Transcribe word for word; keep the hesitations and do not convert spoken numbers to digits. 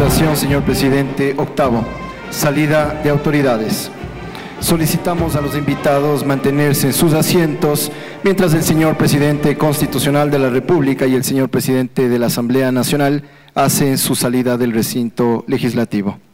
continuación, señor presidente, octavo, salida de autoridades. Solicitamos a los invitados mantenerse en sus asientos mientras el señor presidente constitucional de la República y el señor presidente de la Asamblea Nacional hacen su salida del recinto legislativo.